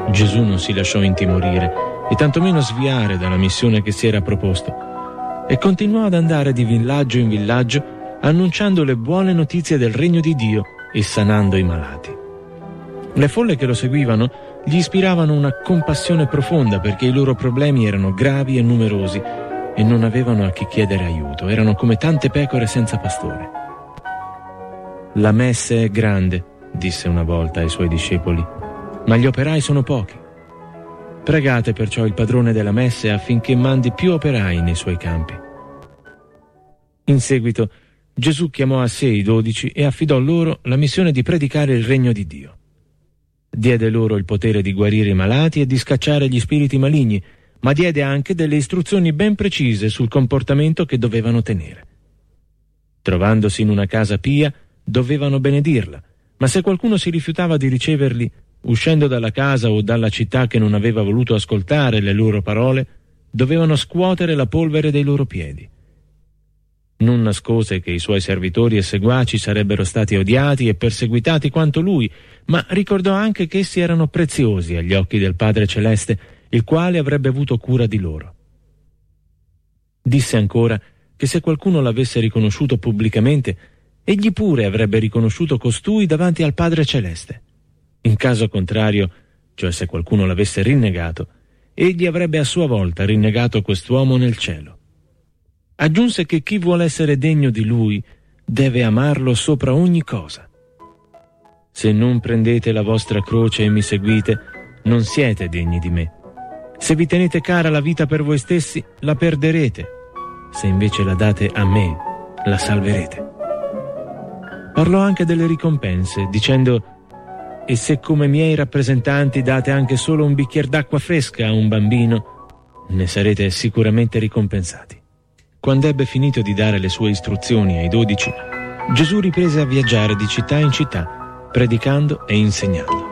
Gesù non si lasciò intimorire e tantomeno sviare dalla missione che si era proposto, e continuò ad andare di villaggio in villaggio annunciando le buone notizie del regno di Dio e sanando i malati. Le folle che lo seguivano gli ispiravano una compassione profonda perché i loro problemi erano gravi e numerosi e non avevano a chi chiedere aiuto, erano come tante pecore senza pastore. «La messe è grande», disse una volta ai suoi discepoli, «ma gli operai sono pochi. Pregate perciò il padrone della messe affinché mandi più operai nei suoi campi». In seguito Gesù chiamò a sé i 12 e affidò loro la missione di predicare il regno di Dio. Diede loro il potere di guarire i malati e di scacciare gli spiriti maligni, ma diede anche delle istruzioni ben precise sul comportamento che dovevano tenere. Trovandosi in una casa pia, dovevano benedirla, ma se qualcuno si rifiutava di riceverli, uscendo dalla casa o dalla città che non aveva voluto ascoltare le loro parole, dovevano scuotere la polvere dei loro piedi. Non nascose che i suoi servitori e seguaci sarebbero stati odiati e perseguitati quanto lui, ma ricordò anche che essi erano preziosi agli occhi del Padre Celeste, il quale avrebbe avuto cura di loro. Disse ancora che se qualcuno l'avesse riconosciuto pubblicamente, egli pure avrebbe riconosciuto costui davanti al Padre Celeste. In caso contrario, cioè se qualcuno l'avesse rinnegato, egli avrebbe a sua volta rinnegato quest'uomo nel cielo. Aggiunse che chi vuole essere degno di lui deve amarlo sopra ogni cosa. Se non prendete la vostra croce e mi seguite, non siete degni di me. Se vi tenete cara la vita per voi stessi, la perderete. Se invece la date a me, la salverete. Parlò anche delle ricompense, dicendo: e se come miei rappresentanti date anche solo un bicchiere d'acqua fresca a un bambino, ne sarete sicuramente ricompensati. Quando ebbe finito di dare le sue istruzioni ai 12, Gesù riprese a viaggiare di città in città, predicando e insegnando.